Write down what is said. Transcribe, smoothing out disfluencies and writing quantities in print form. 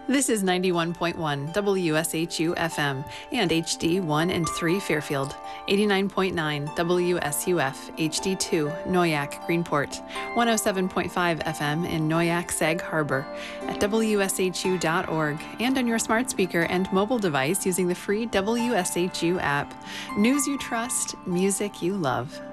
This is 91.1 WSHU FM and HD 1 and 3 Fairfield, 89.9 WSUF HD2 Noyak Greenport, 107.5 FM in Noyak Sag Harbor, at WSHU.org, and on your smart speaker and mobile device using the free WSHU app. News you trust, music you love.